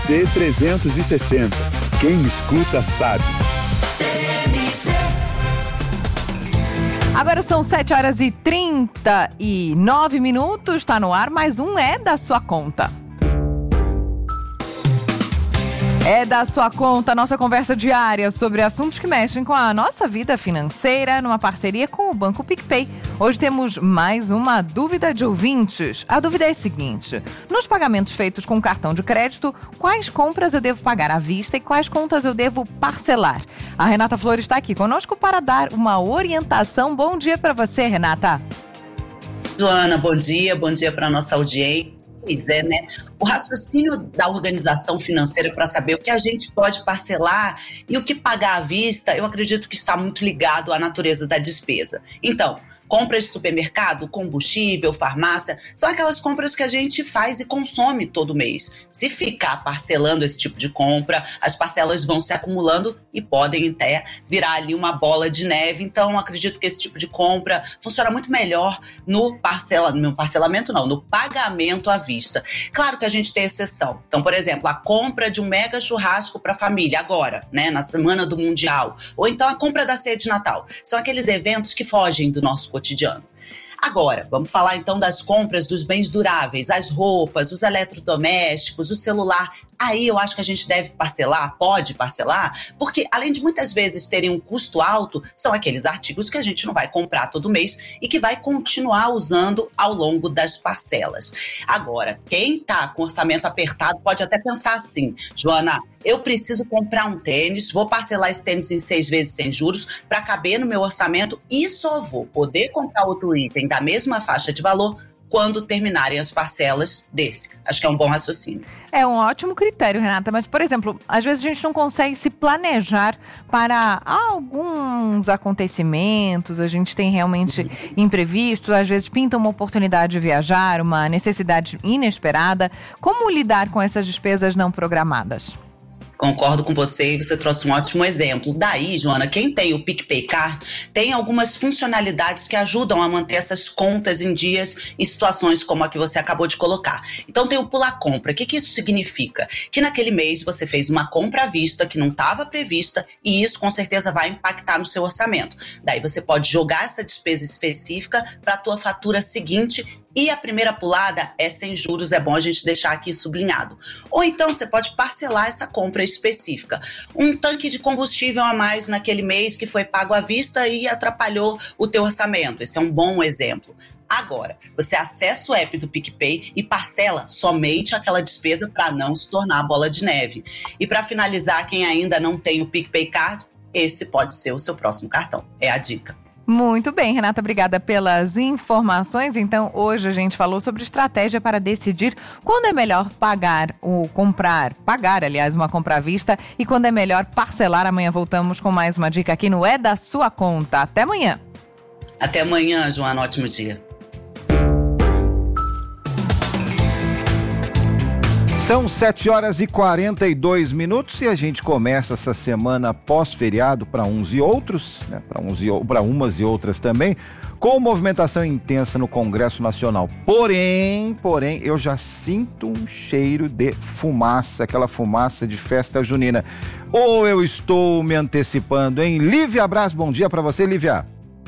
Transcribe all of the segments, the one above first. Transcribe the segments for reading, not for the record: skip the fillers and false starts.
C360. Quem escuta sabe. Agora são 7h39, está no ar, mais um É da Sua Conta. É da Sua Conta, nossa conversa diária sobre assuntos que mexem com a nossa vida financeira, numa parceria com o Banco PicPay. Hoje temos mais uma dúvida de ouvintes. A dúvida é a seguinte: nos pagamentos feitos com cartão de crédito, quais compras eu devo pagar à vista e quais contas eu devo parcelar? A Renata Flores está aqui conosco para dar uma orientação. Bom dia para você, Renata. Joana, bom dia para a nossa audiência. Pois é, né? O raciocínio da organização financeira para saber o que a gente pode parcelar e o que pagar à vista, eu acredito que está muito ligado à natureza da despesa. Então, compras de supermercado, combustível, farmácia, são aquelas compras que a gente faz e consome todo mês. Se ficar parcelando esse tipo de compra, as parcelas vão se acumulando e podem até virar ali uma bola de neve. Então, acredito que esse tipo de compra funciona muito melhor no pagamento à vista. Claro que a gente tem exceção. Então, por exemplo, a compra de um mega churrasco para a família agora, né, na semana do Mundial, ou então a compra da ceia de Natal. São aqueles eventos que fogem do nosso cotidiano. Agora, vamos falar então das compras dos bens duráveis, as roupas, os eletrodomésticos, o celular. Aí eu acho que a gente deve parcelar, pode parcelar, porque além de muitas vezes terem um custo alto, são aqueles artigos que a gente não vai comprar todo mês e que vai continuar usando ao longo das parcelas. Agora, quem está com orçamento apertado pode até pensar assim: Joana, eu preciso comprar um tênis, vou parcelar esse tênis em 6 vezes sem juros para caber no meu orçamento e só vou poder comprar outro item da mesma faixa de valor quando terminarem as parcelas desse. Acho que é um bom raciocínio. É um ótimo critério, Renata, mas, por exemplo, às vezes a gente não consegue se planejar para alguns acontecimentos, a gente tem realmente imprevistos, às vezes pinta uma oportunidade de viajar, uma necessidade inesperada. Como lidar com essas despesas não programadas? Concordo com você e você trouxe um ótimo exemplo. Daí, Joana, quem tem o PicPay Card tem algumas funcionalidades que ajudam a manter essas contas em dias em situações como a que você acabou de colocar. Então tem o Pular Compra. O que isso significa? Que naquele mês você fez uma compra à vista que não estava prevista e isso com certeza vai impactar no seu orçamento. Daí você pode jogar essa despesa específica para a tua fatura seguinte. E a primeira pulada é sem juros, é bom a gente deixar aqui sublinhado. Ou então você pode parcelar essa compra específica. Um tanque de combustível a mais naquele mês que foi pago à vista e atrapalhou o teu orçamento. Esse é um bom exemplo. Agora, você acessa o app do PicPay e parcela somente aquela despesa para não se tornar bola de neve. E para finalizar, quem ainda não tem o PicPay Card, esse pode ser o seu próximo cartão. É a dica. Muito bem, Renata, obrigada pelas informações. Então, hoje a gente falou sobre estratégia para decidir quando é melhor pagar, aliás, uma compra à vista e quando é melhor parcelar. Amanhã voltamos com mais uma dica aqui no É da Sua Conta. Até amanhã. Até amanhã, Joana. Ótimo dia. São 7h42 e a gente começa essa semana pós-feriado para uns e outros, né, para umas e outras também, com movimentação intensa no Congresso Nacional. Porém, eu já sinto um cheiro de fumaça, aquela fumaça de festa junina. Ou eu estou me antecipando, hein? Lívia Braz, bom dia para você, Lívia.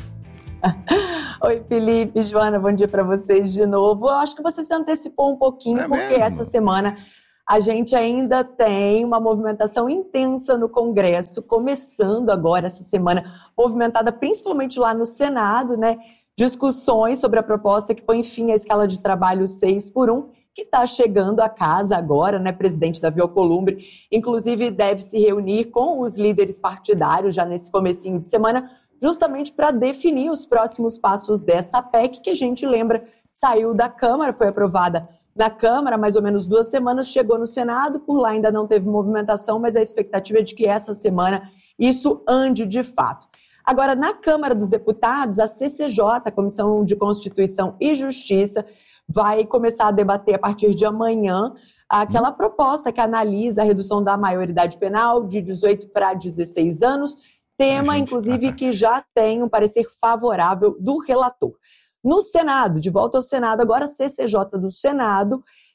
Oi, Felipe, Joana, bom dia para vocês de novo. Eu acho que você se antecipou um pouquinho, porque essa semana a gente ainda tem uma movimentação intensa no Congresso, começando agora essa semana, movimentada principalmente lá no Senado, né? Discussões sobre a proposta que põe fim à escala de trabalho 6x1, que está chegando à casa agora, né? Presidente Davi Alcolumbre, inclusive deve se reunir com os líderes partidários já nesse comecinho de semana, justamente para definir os próximos passos dessa PEC, que a gente lembra saiu da Câmara, foi aprovada na Câmara, mais ou menos 2 semanas, chegou no Senado, por lá ainda não teve movimentação, mas a expectativa é de que essa semana isso ande de fato. Agora, na Câmara dos Deputados, a CCJ, a Comissão de Constituição e Justiça, vai começar a debater a partir de amanhã aquela proposta que analisa a redução da maioridade penal de 18 para 16 anos, tema, inclusive, que já tem um parecer favorável do relator. No Senado, de volta ao Senado, agora a CCJ do Senado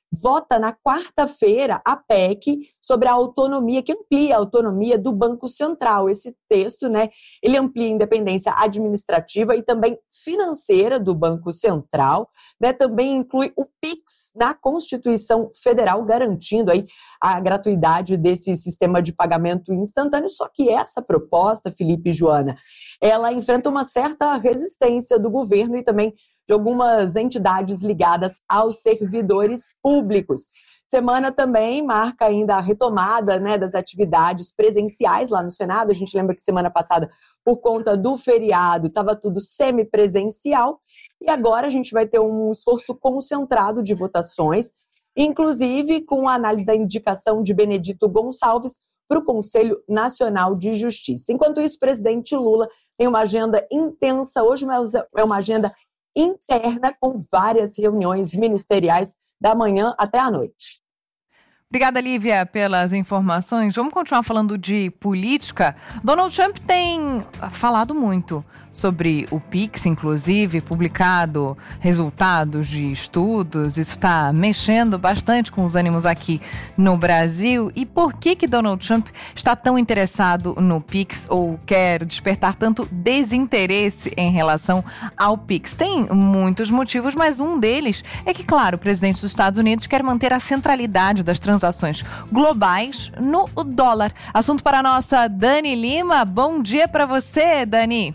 vota na quarta-feira a PEC sobre a autonomia, que amplia a autonomia do Banco Central. Esse texto, né, ele amplia a independência administrativa e também financeira do Banco Central, né, também inclui o PIX na Constituição Federal, garantindo aí a gratuidade desse sistema de pagamento instantâneo. Só que essa proposta, Felipe e Joana, ela enfrenta uma certa resistência do governo e também de algumas entidades ligadas aos servidores públicos. Semana também marca ainda a retomada, né, das atividades presenciais lá no Senado. A gente lembra que semana passada, por conta do feriado, estava tudo semipresencial. E agora a gente vai ter um esforço concentrado de votações, inclusive com a análise da indicação de Benedito Gonçalves para o Conselho Nacional de Justiça. Enquanto isso, o presidente Lula tem uma agenda intensa. Hoje é uma agenda interna com várias reuniões ministeriais da manhã até a noite. Obrigada, Lívia, pelas informações. Vamos continuar falando de política. Donald Trump tem falado muito sobre o PIX, inclusive, publicado resultados de estudos. Isso está mexendo bastante com os ânimos aqui no Brasil. E por que Donald Trump está tão interessado no PIX ou quer despertar tanto desinteresse em relação ao PIX? Tem muitos motivos, mas um deles é que, claro, o presidente dos Estados Unidos quer manter a centralidade das transações globais no dólar. Assunto para a nossa Dani Lima. Bom dia para você, Dani.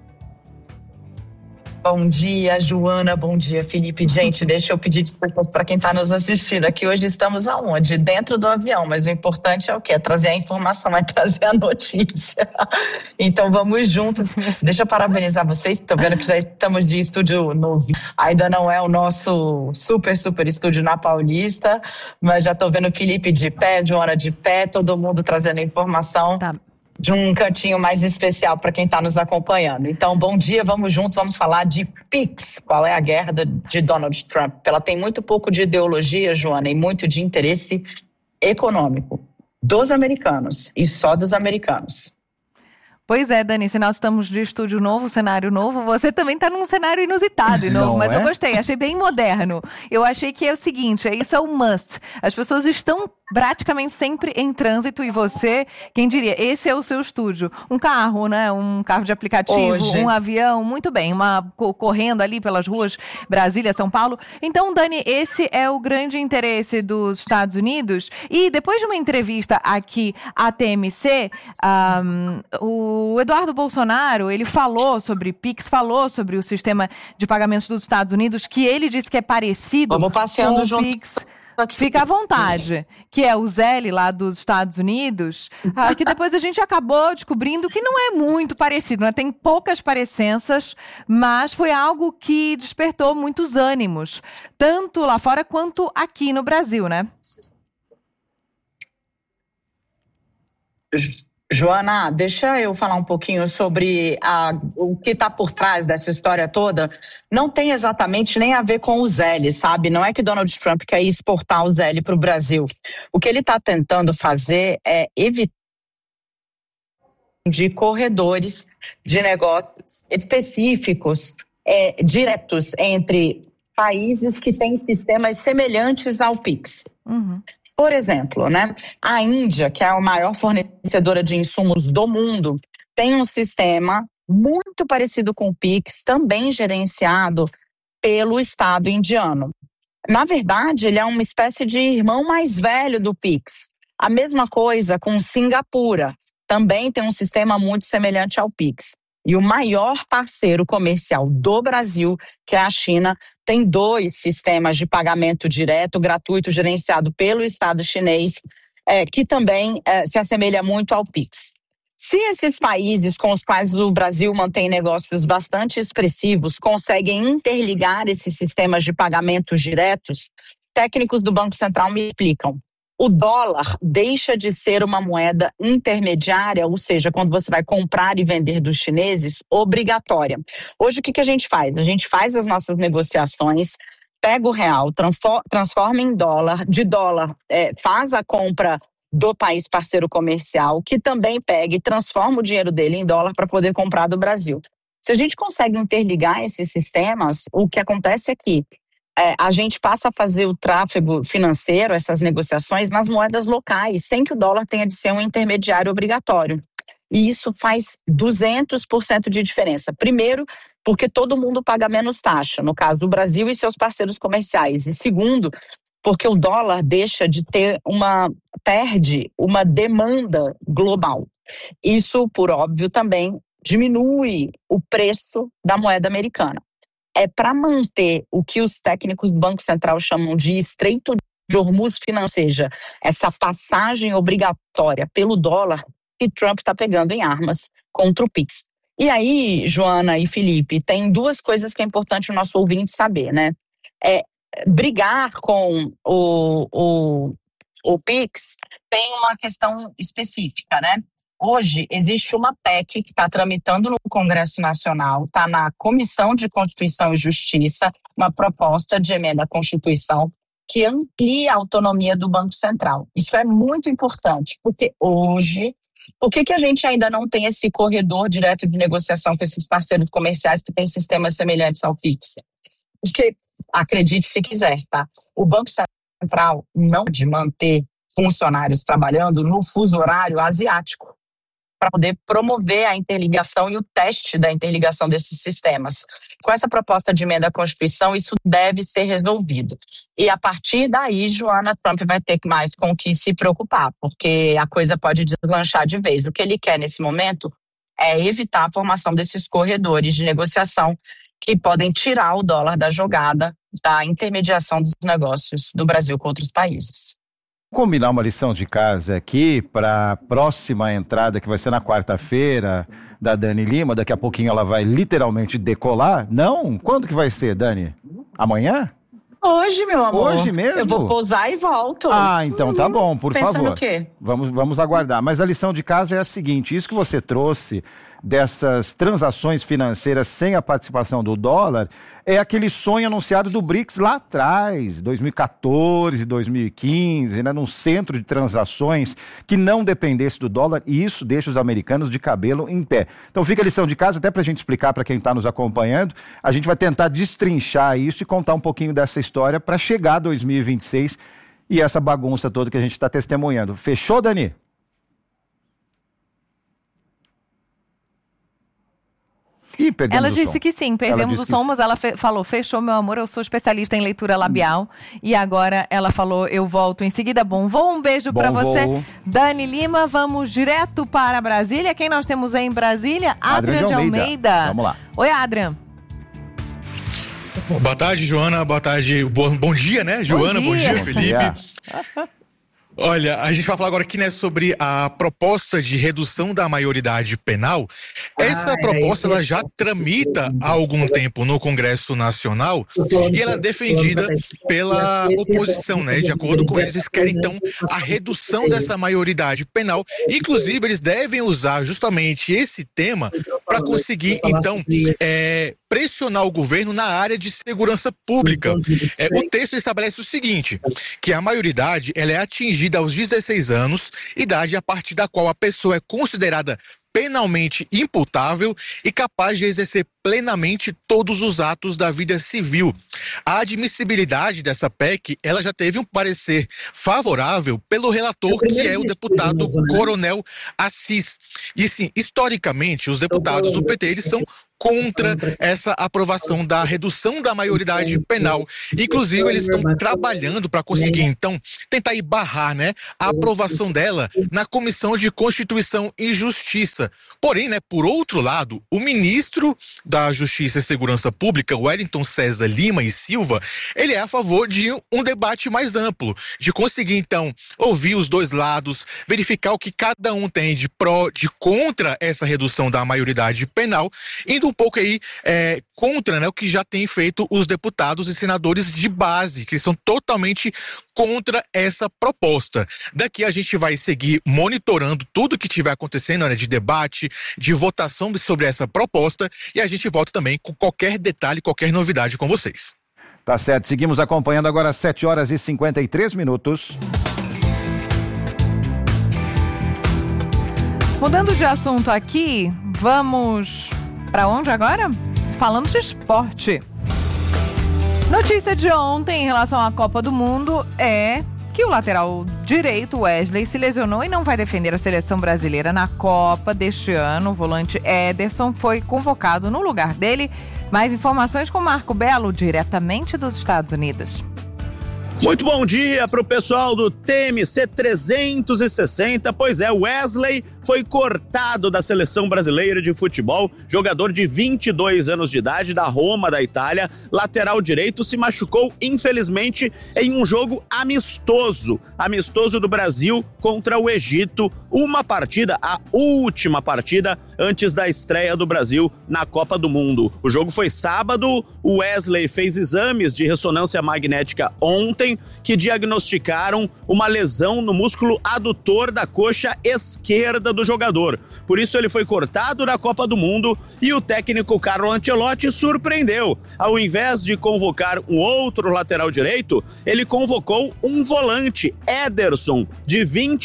Bom dia, Joana. Bom dia, Felipe. Gente, deixa eu pedir desculpas para quem está nos assistindo. Aqui hoje estamos aonde? Dentro do avião, mas o importante é o quê? É trazer a informação, é trazer a notícia. Então vamos juntos. Deixa eu parabenizar vocês. Estou vendo que já estamos de estúdio novo. Ainda não é o nosso super estúdio na Paulista, mas já estou vendo o Felipe de pé, Joana de pé, todo mundo trazendo informação. Tá. De um cantinho mais especial para quem está nos acompanhando. Então, bom dia, vamos junto, vamos falar de PIX. Qual é a guerra de Donald Trump? Ela tem muito pouco de ideologia, Joana, e muito de interesse econômico dos americanos e só dos americanos. Pois é, Dani, se nós estamos de estúdio novo, cenário novo, você também está num cenário inusitado e novo, mas eu gostei, achei bem moderno. Eu achei que é o seguinte, isso é o must. As pessoas estão praticamente sempre em trânsito e você, quem diria, esse é o seu estúdio. Um carro, né? Um carro de aplicativo, hoje. Um avião, muito bem, correndo ali pelas ruas Brasília, São Paulo. Então, Dani, esse é o grande interesse dos Estados Unidos. E depois de uma entrevista aqui à TMC, o Eduardo Bolsonaro, ele falou sobre PIX, falou sobre o sistema de pagamentos dos Estados Unidos, que ele disse que é parecido com o PIX. Fica à vontade, que é o Zelle lá dos Estados Unidos, que depois a gente acabou descobrindo que não é muito parecido, né? Tem poucas parecenças, mas foi algo que despertou muitos ânimos, tanto lá fora quanto aqui no Brasil, né? Joana, deixa eu falar um pouquinho sobre o que está por trás dessa história toda. Não tem exatamente nem a ver com o Zelle, sabe? Não é que Donald Trump quer exportar o Zelle para o Brasil. O que ele está tentando fazer é evitar de corredores de negócios específicos, diretos entre países que têm sistemas semelhantes ao PIX. Uhum. Por exemplo, né, a Índia, que é a maior fornecedora de insumos do mundo, tem um sistema muito parecido com o PIX, também gerenciado pelo Estado indiano. Na verdade, ele é uma espécie de irmão mais velho do PIX. A mesma coisa com Singapura, também tem um sistema muito semelhante ao PIX. E o maior parceiro comercial do Brasil, que é a China, tem 2 sistemas de pagamento direto, gratuito, gerenciado pelo Estado chinês, que também se assemelha muito ao PIX. Se esses países com os quais o Brasil mantém negócios bastante expressivos conseguem interligar esses sistemas de pagamentos diretos, técnicos do Banco Central me explicam. O dólar deixa de ser uma moeda intermediária, ou seja, quando você vai comprar e vender dos chineses, obrigatória. Hoje, o que a gente faz? A gente faz as nossas negociações, pega o real, transforma em dólar, de dólar faz a compra do país parceiro comercial, que também pega e transforma o dinheiro dele em dólar para poder comprar do Brasil. Se a gente consegue interligar esses sistemas, o que acontece é que a gente passa a fazer o tráfego financeiro, essas negociações, nas moedas locais, sem que o dólar tenha de ser um intermediário obrigatório. E isso faz 200% de diferença. Primeiro, porque todo mundo paga menos taxa, no caso, o Brasil e seus parceiros comerciais. E segundo, porque o dólar perde uma demanda global. Isso, por óbvio, também diminui o preço da moeda americana. É para manter o que os técnicos do Banco Central chamam de Estreito de Hormuz financeiro, essa passagem obrigatória pelo dólar que Trump está pegando em armas contra o PIX. E aí, Joana e Felipe, tem duas coisas que é importante o nosso ouvinte saber, né? Brigar com o PIX tem uma questão específica, né? Hoje existe uma PEC que está tramitando no Congresso Nacional, está na Comissão de Constituição e Justiça, uma proposta de emenda à Constituição que amplia a autonomia do Banco Central. Isso é muito importante, porque hoje, por que a gente ainda não tem esse corredor direto de negociação com esses parceiros comerciais que têm sistemas semelhantes ao PIX? Porque, acredite se quiser, tá? O Banco Central não pode manter funcionários trabalhando no fuso horário asiático para poder promover a interligação e o teste da interligação desses sistemas. Com essa proposta de emenda à Constituição, isso deve ser resolvido. E a partir daí, Joana, Trump vai ter mais com o que se preocupar, porque a coisa pode deslanchar de vez. O que ele quer nesse momento é evitar a formação desses corredores de negociação que podem tirar o dólar da jogada, da intermediação dos negócios do Brasil com outros países. Combinar uma lição de casa aqui para a próxima entrada, que vai ser na quarta-feira, da Dani Lima. Daqui a pouquinho ela vai literalmente decolar. Não? Quando que vai ser, Dani? Amanhã? Hoje, meu amor. Hoje mesmo? Eu vou pousar e volto. Ah, então tá bom, por Pensando favor. no quê? Vamos aguardar. Mas a lição de casa é a seguinte: isso que você trouxe dessas transações financeiras sem a participação do dólar é aquele sonho anunciado do BRICS lá atrás, 2014, 2015, né, num centro de transações que não dependesse do dólar, e isso deixa os americanos de cabelo em pé. Então fica a lição de casa, até para a gente explicar para quem está nos acompanhando. A gente vai tentar destrinchar isso e contar um pouquinho dessa história para chegar a 2026 e essa bagunça toda que a gente está testemunhando. Fechou, Dani? Ela disse que sim, perdemos o som, mas ela falou, fechou, meu amor, eu sou especialista em leitura labial. E agora ela falou, eu volto em seguida. Bom voo, um beijo pra você. Dani Lima, vamos direto para Brasília. Quem nós temos aí em Brasília? Adrian de Almeida. Vamos lá. Oi, Adrian. Boa tarde, Joana. Boa tarde. Bom dia, né, Joana? Bom dia, Felipe. Olha, a gente vai falar agora aqui, né, sobre a proposta de redução da maioridade penal. Essa proposta, ela já tramita há algum tempo no Congresso Nacional e ela é defendida pela oposição, né? De acordo com eles querem, então, a redução dessa maioridade penal. Inclusive, eles devem usar justamente esse tema para conseguir, então, pressionar o governo na área de segurança pública. O texto estabelece o seguinte, que a maioridade, ela é atingida aos 16 anos, idade a partir da qual a pessoa é considerada penalmente imputável e capaz de exercer plenamente todos os atos da vida civil. A admissibilidade dessa PEC, ela já teve um parecer favorável pelo relator, que é o deputado Coronel Assis. E sim, historicamente, os deputados do PT, eles são contra essa aprovação da redução da maioridade penal. Inclusive, eles estão trabalhando para conseguir, então, tentar barrar, né, a aprovação dela na Comissão de Constituição e Justiça. Porém, né, por outro lado, o ministro da Justiça e Segurança Pública, Wellington César Lima e Silva, ele é a favor de um debate mais amplo, de conseguir, então, ouvir os dois lados, verificar o que cada um tem de pró, de contra essa redução da maioridade penal, indo um pouco aí contra, né, o que já tem feito os deputados e senadores de base, que são totalmente contra essa proposta. Daqui a gente vai seguir monitorando tudo que estiver acontecendo, né, de debate, de votação sobre essa proposta, e a gente volta também com qualquer detalhe, qualquer novidade com vocês. Tá certo, seguimos acompanhando agora às 7h53. Mudando de assunto aqui, vamos para onde agora? Falando de esporte. Notícia de ontem em relação à Copa do Mundo é que o lateral direito, Wesley, se lesionou e não vai defender a seleção brasileira na Copa deste ano. O volante Ederson foi convocado no lugar dele. Mais informações com Marco Belo, diretamente dos Estados Unidos. Muito bom dia para o pessoal do TMC 360. Pois é, Wesley foi cortado da seleção brasileira de futebol. Jogador de 22 anos de idade, da Roma, da Itália, lateral direito, se machucou, infelizmente, em um jogo amistoso do Brasil contra o Egito. Uma partida, a última partida antes da estreia do Brasil na Copa do Mundo. O jogo foi sábado. O Wesley fez exames de ressonância magnética ontem que diagnosticaram uma lesão no músculo adutor da coxa esquerda do jogador. Por isso ele foi cortado da Copa do Mundo e o técnico Carlo Ancelotti surpreendeu. Ao invés de convocar um outro lateral direito, ele convocou um volante, Ederson, de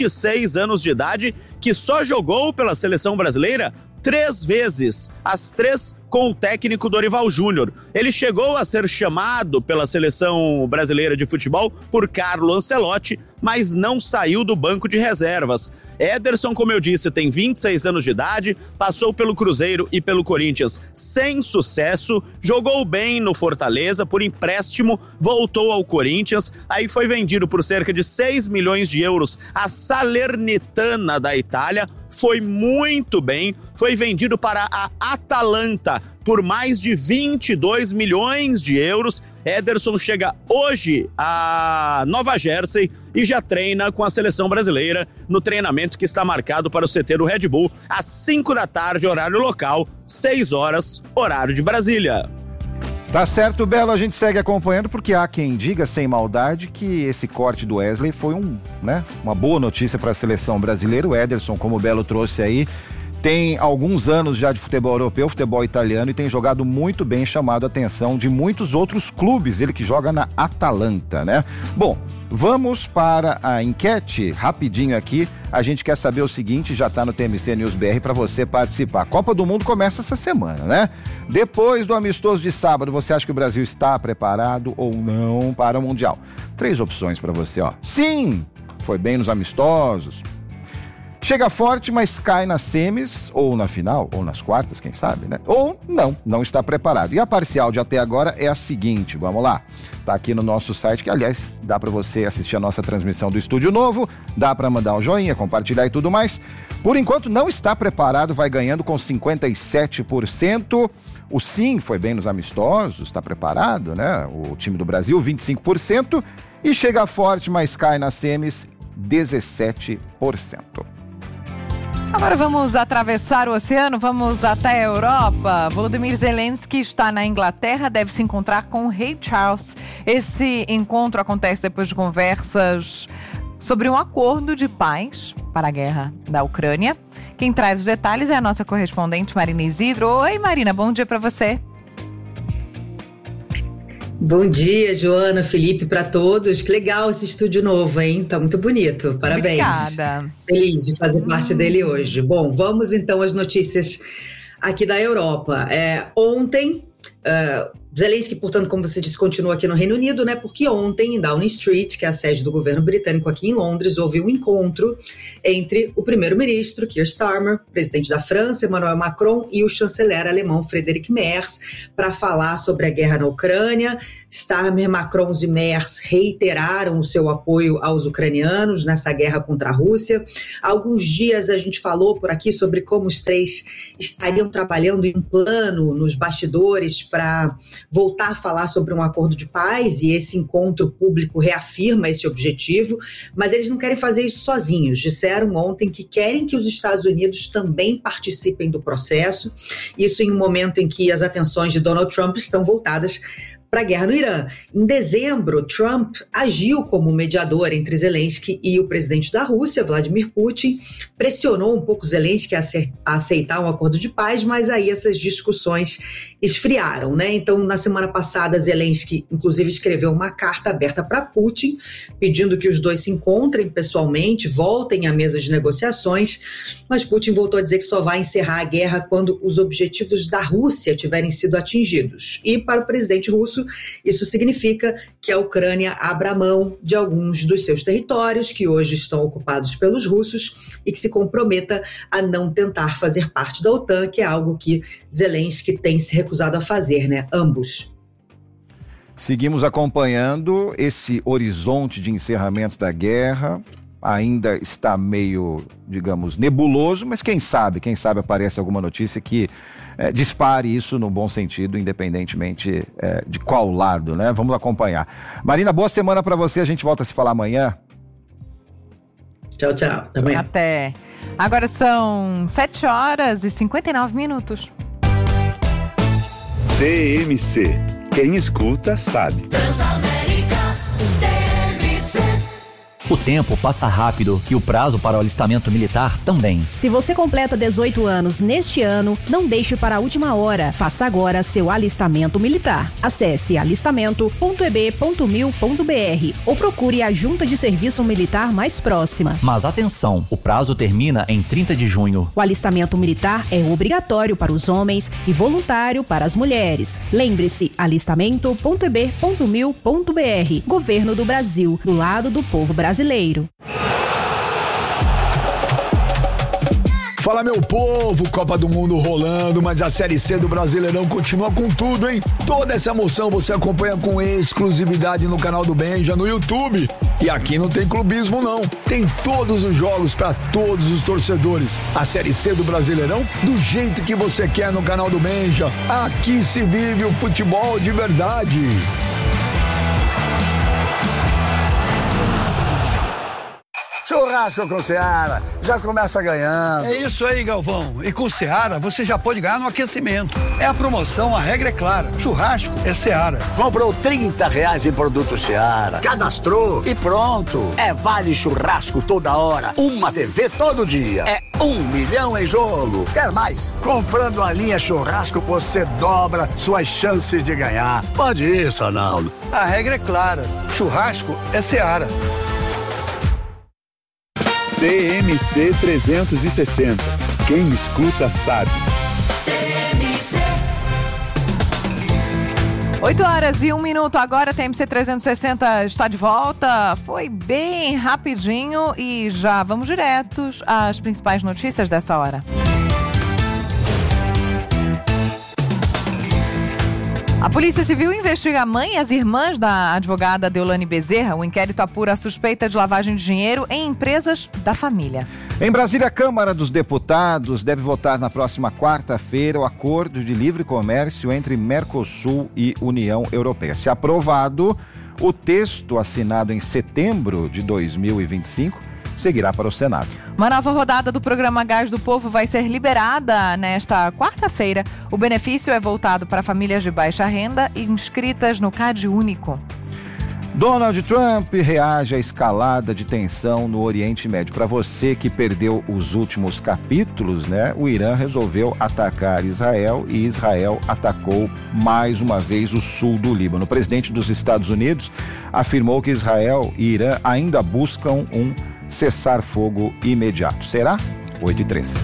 26 anos de idade, que só jogou pela seleção brasileira 3 vezes, as 3 com o técnico Dorival Júnior. Ele chegou a ser chamado pela seleção brasileira de futebol por Carlo Ancelotti, mas não saiu do banco de reservas. Ederson, como eu disse, tem 26 anos de idade, passou pelo Cruzeiro e pelo Corinthians sem sucesso, jogou bem no Fortaleza por empréstimo, voltou ao Corinthians, aí foi vendido por cerca de 6 milhões de euros à Salernitana da Itália, foi muito bem, foi vendido para a Atalanta por mais de 22 milhões de euros. Ederson chega hoje a Nova Jersey e já treina com a seleção brasileira no treinamento que está marcado para o CT do Red Bull às 5 da tarde, horário local, 6 horas, horário de Brasília. Tá certo, Belo, a gente segue acompanhando porque há quem diga, sem maldade, que esse corte do Wesley foi uma boa notícia para a seleção brasileira. O Ederson, como o Belo trouxe aí, tem alguns anos já de futebol europeu, futebol italiano, e tem jogado muito bem, chamado a atenção de muitos outros clubes, ele que joga na Atalanta, né? Bom, vamos para a enquete, rapidinho aqui, a gente quer saber o seguinte, já tá no TMC News BR para você participar. A Copa do Mundo começa essa semana, né? Depois do amistoso de sábado, você acha que o Brasil está preparado ou não para o Mundial? 3 opções para você, ó. Sim, foi bem nos amistosos. Chega forte, mas cai nas semis, ou na final, ou nas quartas, quem sabe, né? Ou não está preparado. E a parcial de até agora é a seguinte, vamos lá. Tá aqui no nosso site, que aliás, dá para você assistir a nossa transmissão do Estúdio Novo, dá para mandar um joinha, compartilhar e tudo mais. Por enquanto, não está preparado, vai ganhando com 57%. O sim foi bem nos amistosos, está preparado, né? O time do Brasil, 25%. E chega forte, mas cai nas semis, 17%. Agora vamos atravessar o oceano, vamos até a Europa. Volodymyr Zelensky está na Inglaterra, deve se encontrar com o rei Charles. Esse encontro acontece depois de conversas sobre um acordo de paz para a guerra da Ucrânia. Quem traz os detalhes é a nossa correspondente Marina Isidro. Oi, Marina, bom dia para você. Bom dia, Joana, Felipe, para todos. Que legal esse estúdio novo, hein? Tá muito bonito. Parabéns. Obrigada. Feliz de fazer parte dele hoje. Bom, vamos então às notícias aqui da Europa. Ontem, Zelensky, portanto, como você disse, continua aqui no Reino Unido, né? Porque ontem, em Downing Street, que é a sede do governo britânico aqui em Londres, houve um encontro entre o primeiro-ministro, Keir Starmer, presidente da França, Emmanuel Macron, e o chanceler alemão, Friedrich Merz, para falar sobre a guerra na Ucrânia. Starmer, Macron e Merz reiteraram o seu apoio aos ucranianos nessa guerra contra a Rússia. Há alguns dias a gente falou por aqui sobre como os três estariam trabalhando em um plano nos bastidores para voltar a falar sobre um acordo de paz, e esse encontro público reafirma esse objetivo, mas eles não querem fazer isso sozinhos. Disseram ontem que querem que os Estados Unidos também participem do processo, isso em um momento em que as atenções de Donald Trump estão voltadas para a guerra no Irã. Em dezembro, Trump agiu como mediador entre Zelensky e o presidente da Rússia, Vladimir Putin, pressionou um pouco Zelensky a aceitar um acordo de paz, mas aí essas discussões esfriaram, né? Então, na semana passada, Zelensky, inclusive, escreveu uma carta aberta para Putin, pedindo que os dois se encontrem pessoalmente, voltem à mesa de negociações, mas Putin voltou a dizer que só vai encerrar a guerra quando os objetivos da Rússia tiverem sido atingidos. E para o presidente russo, Isso significa que a Ucrânia abra mão de alguns dos seus territórios, que hoje estão ocupados pelos russos, e que se comprometa a não tentar fazer parte da OTAN, que é algo que Zelensky tem se recusado a fazer, né? Ambos. Seguimos acompanhando esse horizonte de encerramento da guerra. Ainda está meio, digamos, nebuloso, mas quem sabe aparece alguma notícia que dispare isso no bom sentido, independentemente de qual lado, né? Vamos acompanhar. Marina, boa semana para você, a gente volta a se falar amanhã. Tchau, tchau. Até. Agora são 7h59. TMC. Quem escuta sabe. O tempo passa rápido e o prazo para o alistamento militar também. Se você completa 18 anos neste ano, não deixe para a última hora. Faça agora seu alistamento militar. Acesse alistamento.eb.mil.br ou procure a junta de serviço militar mais próxima. Mas atenção, o prazo termina em 30 de junho. O alistamento militar é obrigatório para os homens e voluntário para as mulheres. Lembre-se, alistamento.eb.mil.br. Governo do Brasil, do lado do povo brasileiro. Fala, meu povo, Copa do Mundo rolando, mas a Série C do Brasileirão continua com tudo, hein? Toda essa emoção você acompanha com exclusividade no canal do Benja, no YouTube. E aqui não tem clubismo, não. Tem todos os jogos para todos os torcedores. A Série C do Brasileirão, do jeito que você quer no canal do Benja. Aqui se vive o futebol de verdade. Churrasco com Seara, já começa ganhando. É isso aí, Galvão. E com Seara, você já pode ganhar no aquecimento. É a promoção, a regra é clara. Churrasco é Seara. Comprou R$30 em produto Seara, cadastrou e pronto. É vale churrasco toda hora, uma TV todo dia. É 1 milhão em jogo. Quer mais? Comprando a linha churrasco, você dobra suas chances de ganhar. Pode ir, Sanaldo. A regra é clara. Churrasco é Seara. TMC 360. Quem escuta sabe. 8h01. Agora TMC 360 está de volta. Foi bem rapidinho e já vamos diretos às principais notícias dessa hora. A Polícia Civil investiga a mãe e as irmãs da advogada Deolane Bezerra. O inquérito apura a suspeita de lavagem de dinheiro em empresas da família. Em Brasília, a Câmara dos Deputados deve votar na próxima quarta-feira o acordo de livre comércio entre Mercosul e União Europeia. Se aprovado, o texto assinado em setembro de 2025 seguirá para o Senado. Uma nova rodada do programa Gás do Povo vai ser liberada nesta quarta-feira. O benefício é voltado para famílias de baixa renda inscritas no Cade Único. Donald Trump reage à escalada de tensão no Oriente Médio. Para você que perdeu os últimos capítulos, né? O Irã resolveu atacar Israel e Israel atacou mais uma vez o sul do Líbano. O presidente dos Estados Unidos afirmou que Israel e Irã ainda buscam um cessar-fogo imediato. Será? 8h03.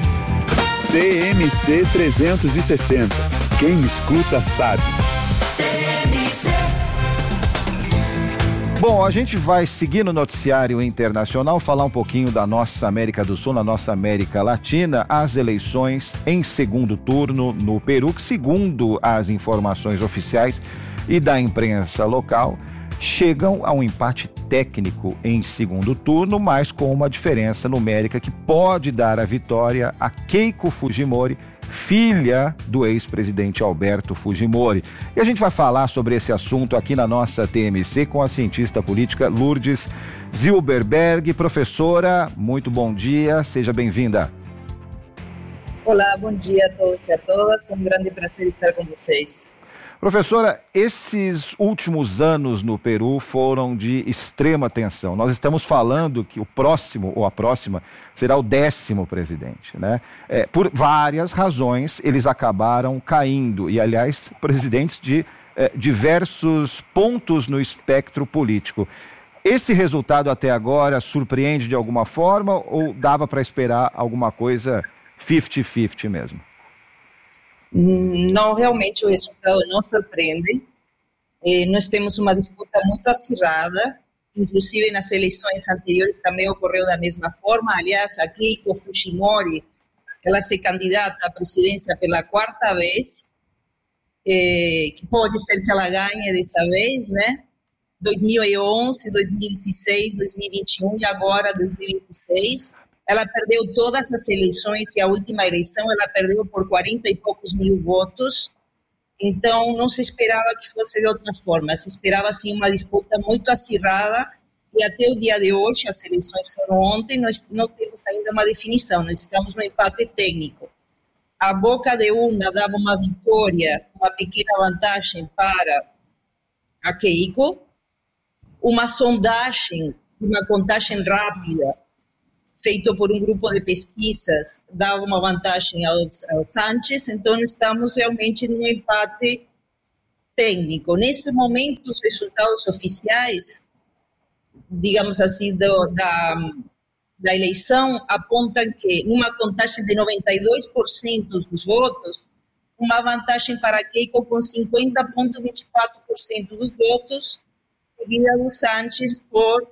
TMC 360. Quem escuta sabe. Bom, a gente vai seguir no noticiário internacional, falar um pouquinho da nossa América do Sul, na nossa América Latina, as eleições em segundo turno no Peru, que segundo as informações oficiais e da imprensa local, chegam a um empate técnico em segundo turno, mas com uma diferença numérica que pode dar a vitória a Keiko Fujimori, filha do ex-presidente Alberto Fujimori. E a gente vai falar sobre esse assunto aqui na nossa TMC com a cientista política Lourdes Zilberberg. Professora, muito bom dia, seja bem-vinda. Olá, bom dia a todos e a todas, é um grande prazer estar com vocês. Professora, esses últimos anos no Peru foram de extrema tensão. Nós estamos falando que o próximo ou a próxima será o 10º presidente, né? Por várias razões, eles acabaram caindo. E, aliás, presidentes de diversos pontos no espectro político. Esse resultado até agora surpreende de alguma forma ou dava para esperar alguma coisa 50-50 mesmo? Não, realmente o resultado não surpreende. Nós temos uma disputa muito acirrada, inclusive nas eleições anteriores também ocorreu da mesma forma. Aliás, a Keiko Fujimori, ela se candidata à presidência pela 4ª vez, que pode ser que ela ganhe dessa vez, né? 2011, 2016, 2021 e agora 2026. Ela perdeu todas as eleições e a última eleição ela perdeu por 40 e poucos mil votos. Então, não se esperava que fosse de outra forma. Se esperava, sim, uma disputa muito acirrada e até o dia de hoje, as eleições foram ontem, nós não temos ainda uma definição, nós estamos no empate técnico. A boca de urna dava uma vitória, uma pequena vantagem para a Keiko, uma sondagem, uma contagem rápida, feito por um grupo de pesquisas, dava uma vantagem ao Sánchez, então estamos realmente num empate técnico. Nesse momento, os resultados oficiais, digamos assim, da eleição, apontam que, numa contagem de 92% dos votos, uma vantagem para Keiko com 50,24% dos votos, seguida do Sánchez por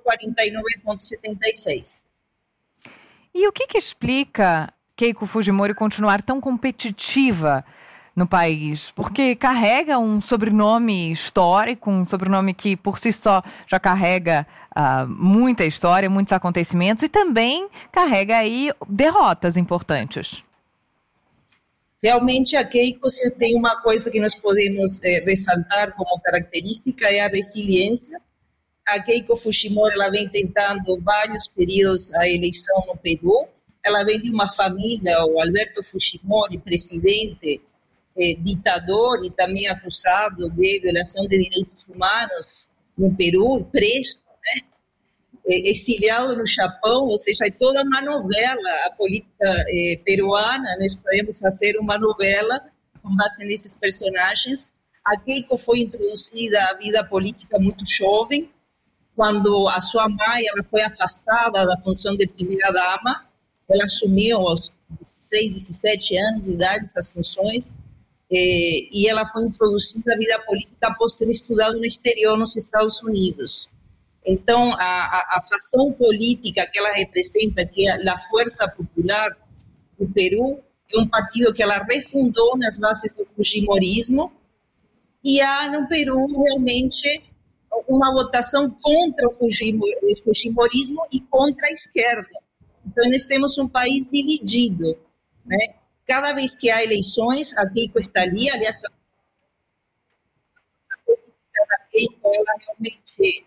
49,76%. E o que explica Keiko Fujimori continuar tão competitiva no país? Porque carrega um sobrenome histórico, um sobrenome que por si só já carrega muita história, muitos acontecimentos e também carrega aí derrotas importantes. Realmente a Keiko, se tem uma coisa que nós podemos ressaltar como característica, é a resiliência. A Keiko Fujimori, ela vem tentando vários períodos a eleição no Peru. Ela vem de uma família, o Alberto Fujimori, presidente, ditador e também acusado de violação de direitos humanos no Peru, preso, né? Exiliado no Japão, ou seja, é toda uma novela, a política peruana. Nós podemos fazer uma novela com base nesses personagens. A Keiko foi introduzida à vida política muito jovem, quando a sua mãe ela foi afastada da função de primeira-dama. Ela assumiu aos 16, 17 anos de idade essas funções, e ela foi introduzida à vida política após ter estudado no exterior, nos Estados Unidos. Então, a fação política que ela representa, que é a Força Popular do Peru, é um partido que ela refundou nas bases do fujimorismo, e há no Peru realmente uma votação contra o fujimorismo e contra a esquerda. Então, nós temos um país dividido, né? Cada vez que há eleições, a Keiko está ali. Aliás, a política da Keiko, ela realmente...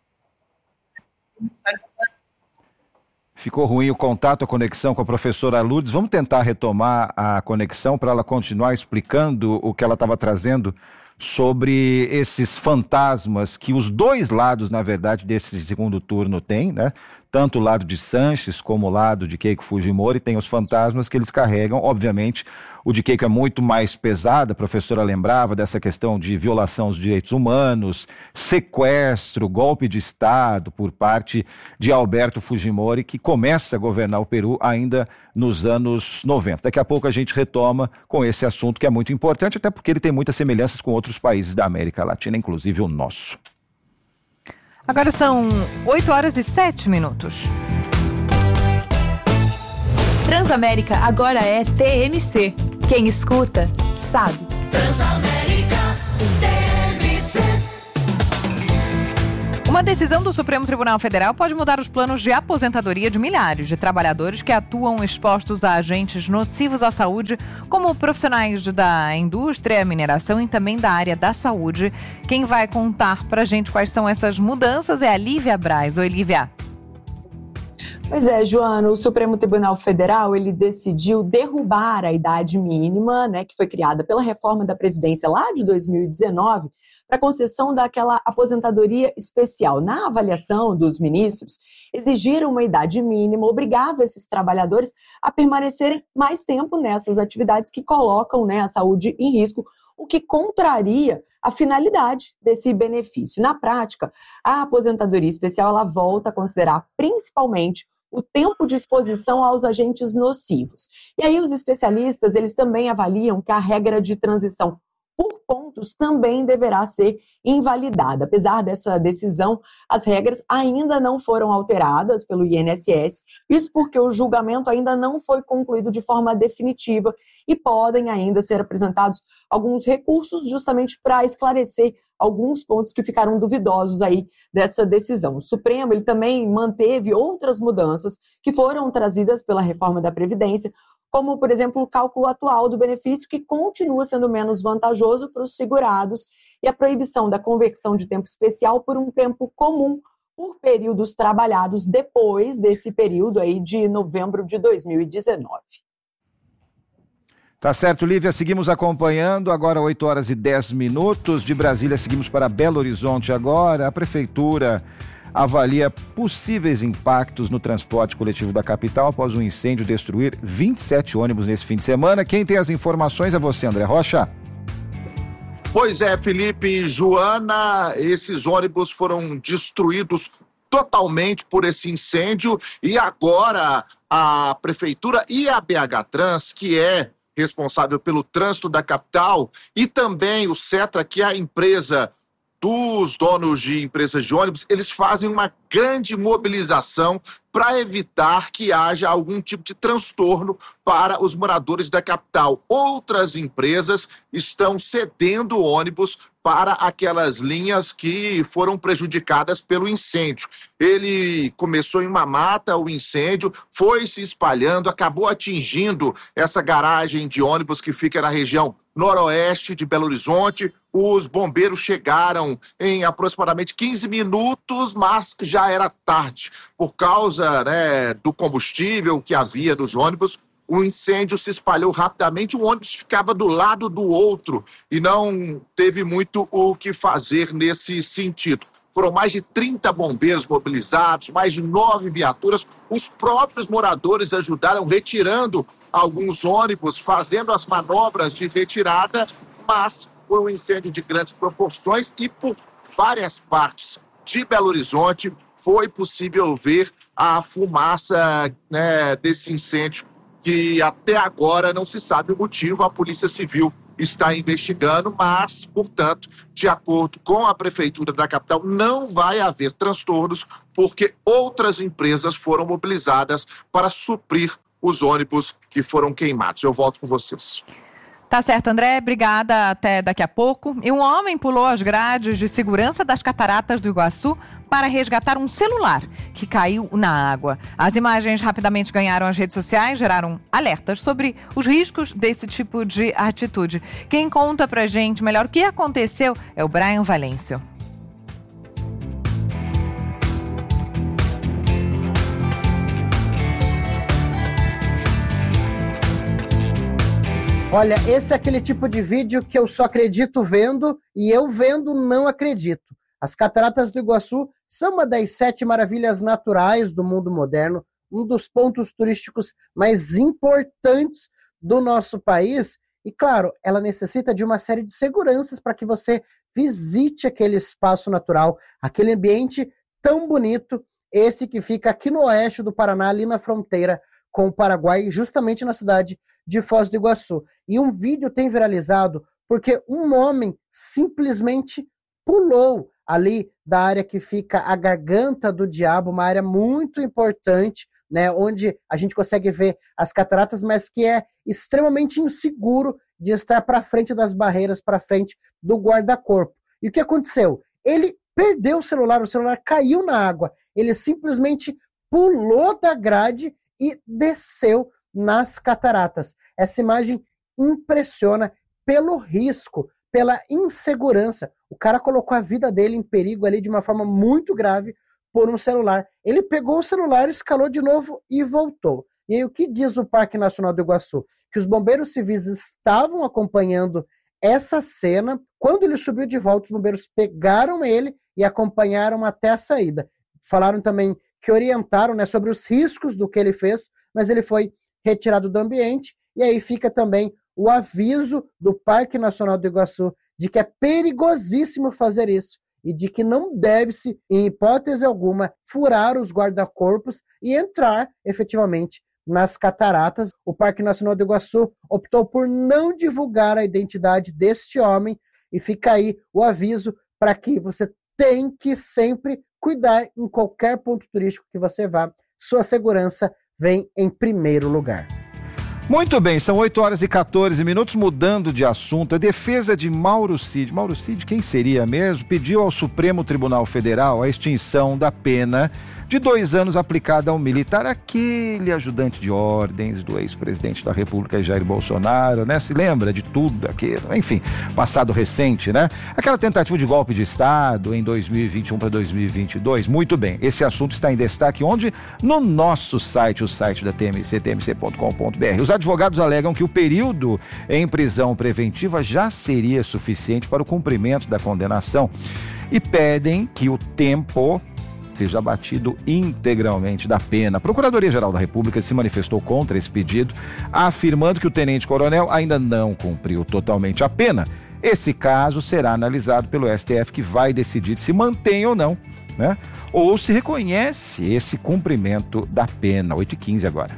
Ficou ruim o contato, a conexão com a professora Lourdes. Vamos tentar retomar a conexão para ela continuar explicando o que ela estava trazendo sobre esses fantasmas que os dois lados, na verdade, desse segundo turno têm, né? Tanto o lado de Sánchez como o lado de Keiko Fujimori tem os fantasmas que eles carregam. Obviamente, o de Keiko é muito mais pesado. A professora lembrava dessa questão de violação dos direitos humanos, sequestro, golpe de Estado por parte de Alberto Fujimori, que começa a governar o Peru ainda nos anos 90. Daqui a pouco a gente retoma com esse assunto que é muito importante, até porque ele tem muitas semelhanças com outros países da América Latina, inclusive o nosso. Agora são 8h07. Transamérica agora é TMC. Quem escuta, sabe. Transamérica, TMC. Uma decisão do Supremo Tribunal Federal pode mudar os planos de aposentadoria de milhares de trabalhadores que atuam expostos a agentes nocivos à saúde, como profissionais da indústria, mineração e também da área da saúde. Quem vai contar pra gente quais são essas mudanças é a Lívia Braz. Oi, Lívia. Pois é, Joana, o Supremo Tribunal Federal, ele decidiu derrubar a idade mínima, né, que foi criada pela reforma da Previdência lá de 2019, para concessão daquela aposentadoria especial. Na avaliação dos ministros, exigir uma idade mínima obrigava esses trabalhadores a permanecerem mais tempo nessas atividades que colocam, né, a saúde em risco, o que contraria a finalidade desse benefício. Na prática, a aposentadoria especial ela volta a considerar principalmente o tempo de exposição aos agentes nocivos. E aí os especialistas, eles também avaliam que a regra de transição por pontos também deverá ser invalidada. Apesar dessa decisão, as regras ainda não foram alteradas pelo INSS, isso porque o julgamento ainda não foi concluído de forma definitiva e podem ainda ser apresentados alguns recursos justamente para esclarecer alguns pontos que ficaram duvidosos aí dessa decisão. O Supremo ele também manteve outras mudanças que foram trazidas pela reforma da Previdência, como, por exemplo, o cálculo atual do benefício, que continua sendo menos vantajoso para os segurados, e a proibição da conversão de tempo especial por um tempo comum por períodos trabalhados depois desse período aí de novembro de 2019. Tá certo, Lívia, seguimos acompanhando, agora 8h10 de Brasília, seguimos para Belo Horizonte agora. A Prefeitura avalia possíveis impactos no transporte coletivo da capital após um incêndio destruir 27 ônibus nesse fim de semana. Quem tem as informações é você, André Rocha. Pois é, Felipe e Joana, esses ônibus foram destruídos totalmente por esse incêndio e agora a Prefeitura e a BH Trans, que é responsável pelo trânsito da capital, e também o Setra, que é a empresa dos donos de empresas de ônibus, eles fazem uma grande mobilização para evitar que haja algum tipo de transtorno para os moradores da capital. Outras empresas estão cedendo ônibus para aquelas linhas que foram prejudicadas pelo incêndio. Ele começou em uma mata, o incêndio foi se espalhando, acabou atingindo essa garagem de ônibus que fica na região noroeste de Belo Horizonte. Os bombeiros chegaram em aproximadamente 15 minutos, mas já era tarde. Por causa, do combustível que havia nos ônibus, o incêndio se espalhou rapidamente, o ônibus ficava do lado do outro e não teve muito o que fazer nesse sentido. Foram mais de 30 bombeiros mobilizados, mais de 9 viaturas. Os próprios moradores ajudaram retirando alguns ônibus, fazendo as manobras de retirada, mas foi um incêndio de grandes proporções e por várias partes de Belo Horizonte foi possível ver a fumaça desse incêndio, que até agora não se sabe o motivo. A Polícia Civil está investigando, mas, portanto, de acordo com a Prefeitura da capital, não vai haver transtornos, porque outras empresas foram mobilizadas para suprir os ônibus que foram queimados. Eu volto com vocês. Tá certo, André. Obrigada. Até daqui a pouco. E um homem pulou as grades de segurança das cataratas do Iguaçu para resgatar um celular que caiu na água. As imagens rapidamente ganharam as redes sociais, geraram alertas sobre os riscos desse tipo de atitude. Quem conta pra gente melhor o que aconteceu é o Brian Valêncio. Olha, esse é aquele tipo de vídeo que eu só acredito vendo e eu vendo não acredito. As Cataratas do Iguaçu são uma das 7 maravilhas naturais do mundo moderno, um dos pontos turísticos mais importantes do nosso país. E, claro, ela necessita de uma série de seguranças para que você visite aquele espaço natural, aquele ambiente tão bonito, esse que fica aqui no oeste do Paraná, ali na fronteira com o Paraguai, justamente na cidade de Foz do Iguaçu. E um vídeo tem viralizado porque um homem simplesmente pulou ali da área que fica a Garganta do Diabo, uma área muito importante, onde a gente consegue ver as cataratas, mas que é extremamente inseguro de estar para frente das barreiras, para frente do guarda-corpo. E o que aconteceu? Ele perdeu o celular caiu na água, ele simplesmente pulou da grade e desceu nas cataratas. Essa imagem impressiona pelo risco, pela insegurança. O cara colocou a vida dele em perigo ali de uma forma muito grave por um celular. Ele pegou o celular, escalou de novo e voltou. E aí o que diz o Parque Nacional do Iguaçu? Que os bombeiros civis estavam acompanhando essa cena. Quando ele subiu de volta, os bombeiros pegaram ele e acompanharam até a saída. Falaram também que orientaram, sobre os riscos do que ele fez, mas ele foi retirado do ambiente. E aí fica também o aviso do Parque Nacional do Iguaçu de que é perigosíssimo fazer isso e de que não deve-se, em hipótese alguma, furar os guarda-corpos e entrar efetivamente nas cataratas. O Parque Nacional do Iguaçu optou por não divulgar a identidade deste homem e fica aí o aviso para que você tem que sempre cuidar em qualquer ponto turístico que você vá. Sua segurança vem em primeiro lugar. Muito bem, são 8 horas e 14 minutos, mudando de assunto. A defesa de Mauro Cid, quem seria mesmo? Pediu ao Supremo Tribunal Federal a extinção da pena de 2 anos aplicada ao militar, aquele ajudante de ordens do ex-presidente da República, Jair Bolsonaro, né? Se lembra de tudo aquilo, enfim, passado recente, né? Aquela tentativa de golpe de Estado em 2021 para 2022. Muito bem, esse assunto está em destaque onde? No nosso site, o site da TMC, tmc.com.br. Os advogados alegam que o período em prisão preventiva já seria suficiente para o cumprimento da condenação e pedem que o tempo seja abatido integralmente da pena. A Procuradoria-Geral da República se manifestou contra esse pedido, afirmando que o tenente-coronel ainda não cumpriu totalmente a pena. Esse caso será analisado pelo STF, que vai decidir se mantém ou não, né? Ou se reconhece esse cumprimento da pena. 8h15 agora.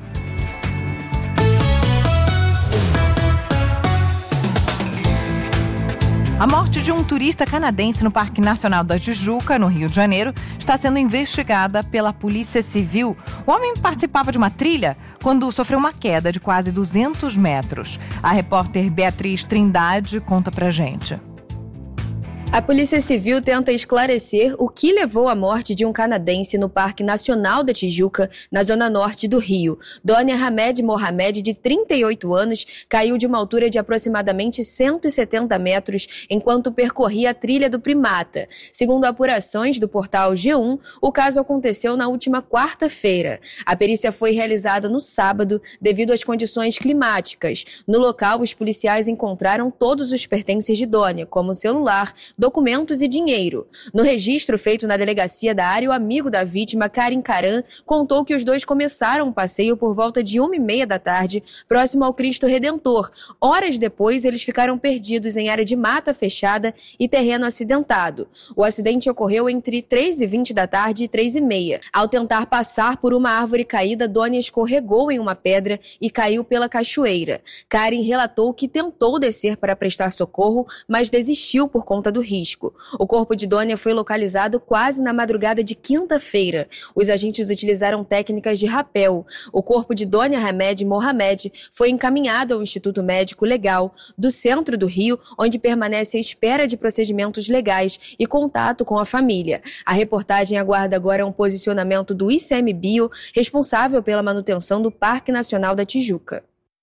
A morte de um turista canadense no Parque Nacional da Tijuca, no Rio de Janeiro, está sendo investigada pela Polícia Civil. O homem participava de uma trilha quando sofreu uma queda de quase 200 metros. A repórter Beatriz Trindade conta pra gente. A Polícia Civil tenta esclarecer o que levou à morte de um canadense no Parque Nacional da Tijuca, na zona norte do Rio. Donia Hamed Mohamed, de 38 anos, caiu de uma altura de aproximadamente 170 metros enquanto percorria a trilha do Primata. Segundo apurações do portal G1, o caso aconteceu na última quarta-feira. A perícia foi realizada no sábado devido às condições climáticas. No local, os policiais encontraram todos os pertences de Donia, como celular, documentos e dinheiro. No registro feito na delegacia da área, o amigo da vítima, Karim Karan, contou que os dois começaram um passeio por volta de 1h30 da tarde, próximo ao Cristo Redentor. Horas depois, eles ficaram perdidos em área de mata fechada e terreno acidentado. O acidente ocorreu entre 3h20 da tarde e 3h30. Ao tentar passar por uma árvore caída, Donia escorregou em uma pedra e caiu pela cachoeira. Karim relatou que tentou descer para prestar socorro, mas desistiu por conta do risco. O corpo de Donia foi localizado quase na madrugada de quinta-feira. Os agentes utilizaram técnicas de rapel. O corpo de Donia Hamed Mohamed foi encaminhado ao Instituto Médico Legal do centro do Rio, onde permanece à espera de procedimentos legais e contato com a família. A reportagem aguarda agora um posicionamento do ICMBio, responsável pela manutenção do Parque Nacional da Tijuca.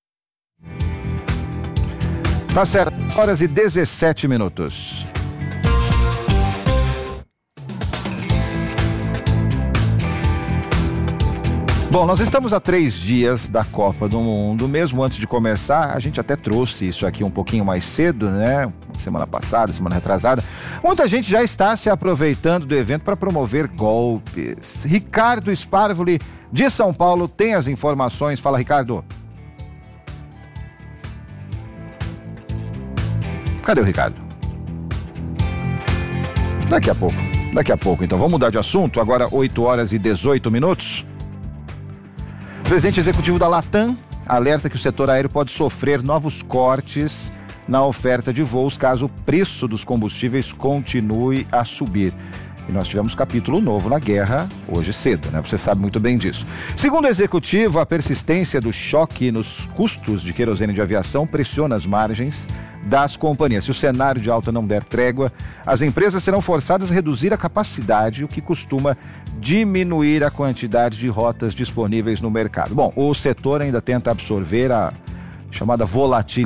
Tá certo, horas e 17 minutos. Bom, nós estamos a 3 dias da Copa do Mundo. Mesmo antes de começar, a gente até trouxe isso aqui um pouquinho mais cedo, né? Semana passada, semana retrasada. Muita gente já está se aproveitando do evento para promover golpes. Ricardo Sparvoli, de São Paulo, tem as informações. Fala, Ricardo. Cadê o Ricardo? Daqui a pouco. Então, vamos mudar de assunto. Agora, 8 horas e 18 minutos. O presidente executivo da Latam alerta que o setor aéreo pode sofrer novos cortes na oferta de voos caso o preço dos combustíveis continue a subir. E nós tivemos capítulo novo na guerra hoje cedo, né? Você sabe muito bem disso. Segundo o executivo, a persistência do choque nos custos de querosene de aviação pressiona as margens das companhias. Se o cenário de alta não der trégua, as empresas serão forçadas a reduzir a capacidade, o que costuma diminuir a quantidade de rotas disponíveis no mercado. Bom, o setor ainda tenta absorver a chamada volatilidade